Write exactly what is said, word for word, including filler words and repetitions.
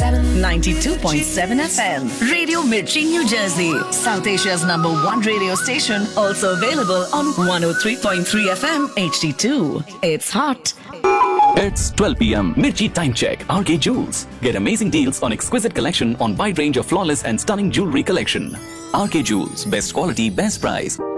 seven. ninety-two point seven F M. Radio Mirchi, New Jersey. South Asia's number one radio station. Also available on one oh three point three F M H D two. It's hot. It's twelve p m. Mirchi Time Check. R K Jewels. Get amazing deals on exquisite collection on wide range of flawless and stunning jewelry collection. R K Jewels. Best quality, best price.